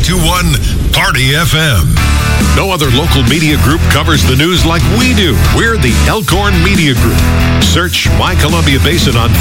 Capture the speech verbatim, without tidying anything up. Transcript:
two one Party F M. No other local media group covers the news like we do. We're the Elkhorn Media Group. Search My Columbia Basin on